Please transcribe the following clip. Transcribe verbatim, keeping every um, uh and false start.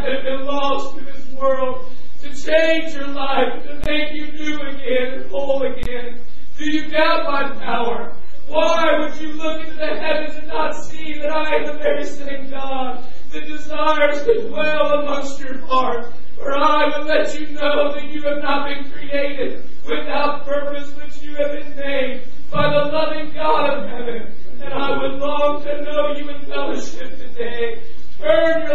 that have been lost in this world, to change your life, to make you new again and whole again? Do you doubt my power? Why would you look into the heavens and not see that I am the very same God that desires to dwell amongst your heart? For I would let you know that you have not been created without purpose, but you have been made by the loving God of heaven. And I would long to know you in fellowship today. Turn your